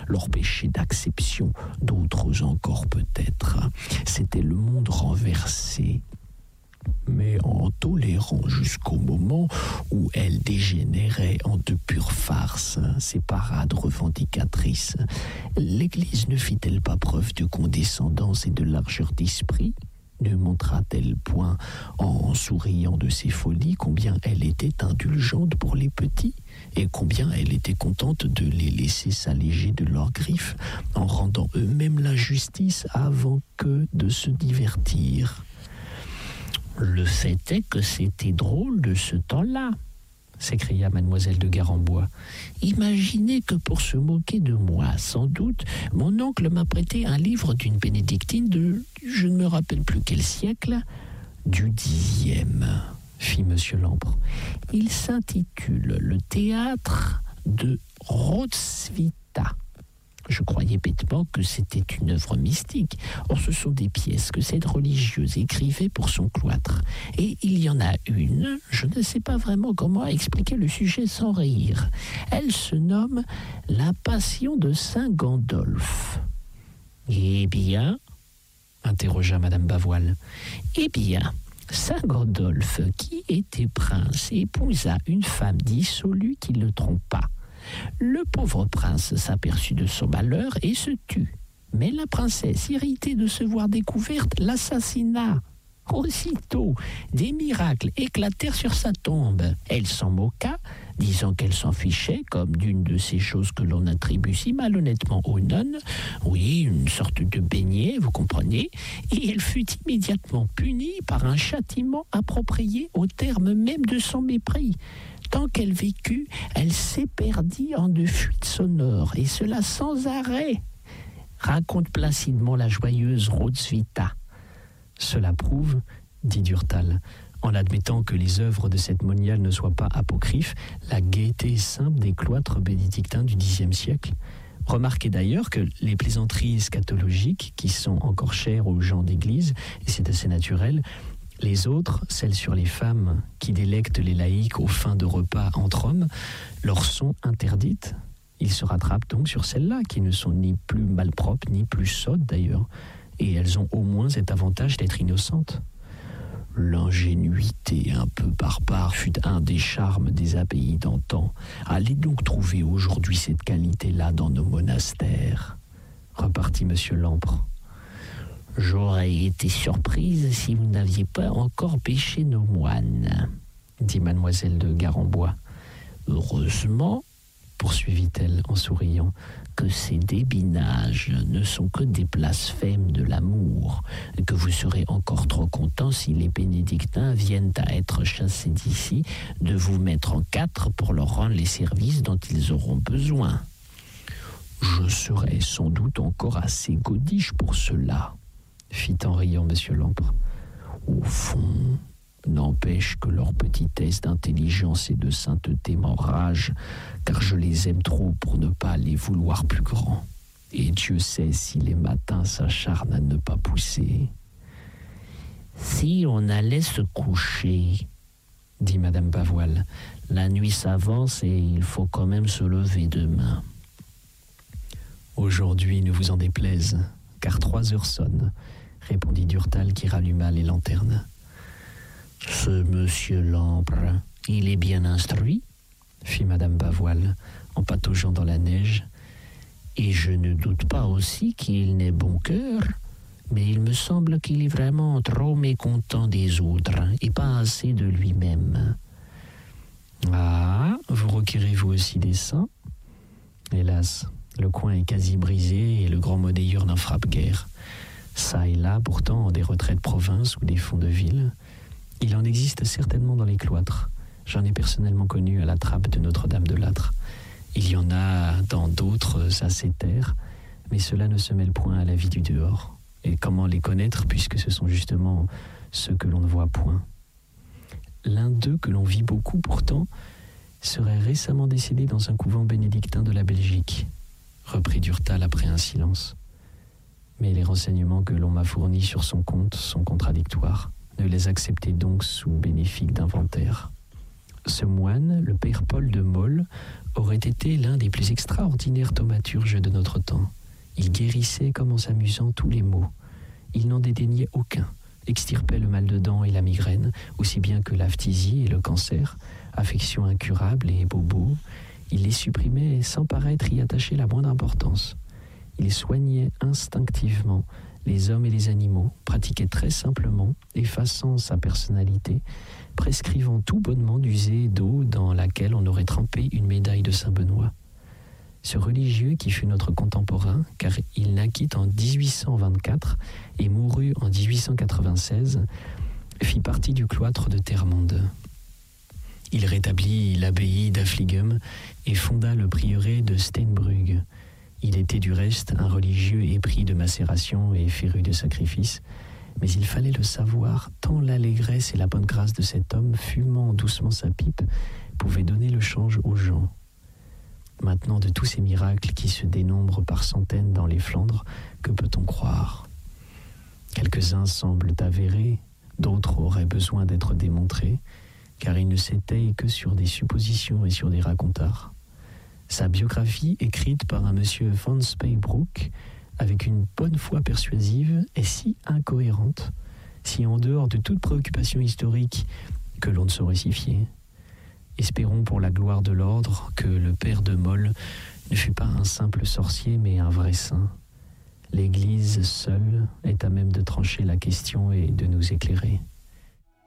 leur péché d'acception, d'autres encore peut-être. C'était le monde renversé, mais en tolérant jusqu'au moment où elle dégénérait en de pures farces, ces parades revendicatrices. L'Église ne fit-elle pas preuve de condescendance et de largeur d'esprit ? Ne montra-t-elle point, en souriant de ses folies, combien elle était indulgente pour les petits, et combien elle était contente de les laisser s'alléger de leurs griffes, en rendant eux-mêmes la justice avant que de se divertir ? Le fait est que c'était drôle de ce temps-là, s'écria mademoiselle de Garembois. Imaginez que pour se moquer de moi, sans doute, mon oncle m'a prêté un livre d'une bénédictine de, je ne me rappelle plus quel siècle, du 10e, fit monsieur Lampre. Il s'intitule Le théâtre de Roswitha. Je croyais bêtement que c'était une œuvre mystique. Or, ce sont des pièces que cette religieuse écrivait pour son cloître. Et il y en a une, je ne sais pas vraiment comment expliquer le sujet sans rire. Elle se nomme « La Passion de Saint Gandolphe ». « Eh bien ?» interrogea madame Bavoil. « Eh bien, Saint Gandolphe, qui était prince, épousa une femme dissolue qui le trompa. Le pauvre prince s'aperçut de son malheur et se tut. Mais la princesse, irritée de se voir découverte, l'assassina. Aussitôt, des miracles éclatèrent sur sa tombe. Elle s'en moqua, disant qu'elle s'en fichait, comme d'une de ces choses que l'on attribue si malhonnêtement aux nonnes. Oui, une sorte de beignet, vous comprenez. Et elle fut immédiatement punie par un châtiment approprié au terme même de son mépris. Tant qu'elle vécut, elle s'éperdit en de fuites sonores, et cela sans arrêt, raconte placidement la joyeuse Roswitha. Cela prouve, dit Durtal, en admettant que les œuvres de cette moniale ne soient pas apocryphes, la gaieté simple des cloîtres bénédictins du Xe siècle. Remarquez d'ailleurs que les plaisanteries eschatologiques, qui sont encore chères aux gens d'église, et c'est assez naturel, les autres, celles sur les femmes qui délectent les laïcs aux fins de repas entre hommes, leur sont interdites. Ils se rattrapent donc sur celles-là, qui ne sont ni plus malpropres, ni plus sottes d'ailleurs. Et elles ont au moins cet avantage d'être innocentes. L'ingénuité un peu barbare fut un des charmes des abbayes d'antan. Allez donc trouver aujourd'hui cette qualité-là dans nos monastères, repartit monsieur Lampre. J'aurais été surprise si vous n'aviez pas encore pêché nos moines, dit mademoiselle de Garembois. Heureusement, poursuivit-elle en souriant, que ces débinages ne sont que des blasphèmes de l'amour, et que vous serez encore trop content si les bénédictins viennent à être chassés d'ici, de vous mettre en quatre pour leur rendre les services dont ils auront besoin. Je serai sans doute encore assez godiche pour cela, fit en riant monsieur Lampre. Au fond, n'empêche que leur petitesse d'intelligence et de sainteté m'enrage, car je les aime trop pour ne pas les vouloir plus grands. Et Dieu sait si les matins s'acharnent à ne pas pousser. Si on allait se coucher, dit madame Bavoil, la nuit s'avance et il faut quand même se lever demain. Aujourd'hui, ne vous en déplaise, car 3 heures sonnent, répondit Durtal qui ralluma les lanternes. Ce monsieur Lampre, il est bien instruit, fit madame Bavoil en pataugeant dans la neige, et je ne doute pas aussi qu'il n'ait bon cœur, mais il me semble qu'il est vraiment trop mécontent des autres et pas assez de lui-même. Ah, vous requérez vous aussi des saints ? Hélas, le coin est quasi brisé et le grand monnayeur n'en frappe guère. Ça et là, pourtant, en des retraites provinces ou des fonds de ville, il en existe certainement dans les cloîtres. J'en ai personnellement connu à la trappe de Notre-Dame de Lattre. Il y en a dans d'autres assez terres, mais cela ne se mêle point à la vie du dehors. Et comment les connaître, puisque ce sont justement ceux que l'on ne voit point. L'un d'eux, que l'on vit beaucoup pourtant, serait récemment décédé dans un couvent bénédictin de la Belgique, reprit Durtal après un silence. Mais les renseignements que l'on m'a fournis sur son compte sont contradictoires. Ne les acceptez donc sous bénéfice d'inventaire. Ce moine, le père Paul de Mol, aurait été l'un des plus extraordinaires thaumaturges de notre temps. Il guérissait comme en s'amusant tous les maux. Il n'en dédaignait aucun, extirpait le mal de dents et la migraine, aussi bien que la phtisie et le cancer, affections incurables et bobos. Il les supprimait sans paraître y attacher la moindre importance. Il soignait instinctivement les hommes et les animaux, pratiquait très simplement, effaçant sa personnalité, prescrivant tout bonnement d'user d'eau dans laquelle on aurait trempé une médaille de Saint-Benoît. Ce religieux qui fut notre contemporain, car il naquit en 1824 et mourut en 1896, fit partie du cloître de Termonde. Il rétablit l'abbaye d'Affligem et fonda le prieuré de Steenbrugge. Il était du reste un religieux épris de macération et féru de sacrifices, mais il fallait le savoir, tant l'allégresse et la bonne grâce de cet homme, fumant doucement sa pipe, pouvaient donner le change aux gens. Maintenant, de tous ces miracles qui se dénombrent par centaines dans les Flandres, que peut-on croire ? Quelques-uns semblent avérés, d'autres auraient besoin d'être démontrés, car il ne s'étaye que sur des suppositions et sur des racontars. Sa biographie, écrite par un monsieur von Speybroek, avec une bonne foi persuasive, est si incohérente, si en dehors de toute préoccupation historique, que l'on ne saurait s'y fier. Espérons pour la gloire de l'ordre que le père de Mol ne fut pas un simple sorcier, mais un vrai saint. L'Église seule est à même de trancher la question et de nous éclairer.